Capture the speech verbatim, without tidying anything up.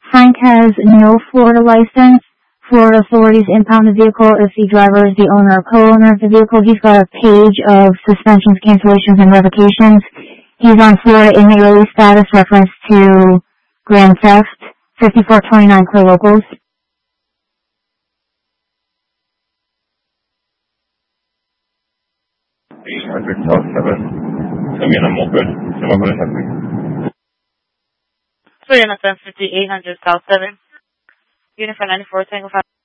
Frank has no Florida license. Florida authorities impound the vehicle if the driver is the owner or co-owner of the vehicle. He's got a page of suspensions, cancellations, and revocations. He's on Florida inmate release status, reference to grand theft, fifty-four twenty-nine clear locals. eight hundred South seven. Again, I'm all good. So I'm going to have me. So you're on ten fifty, eight hundred South seven. Unit for ninety-four Tango five.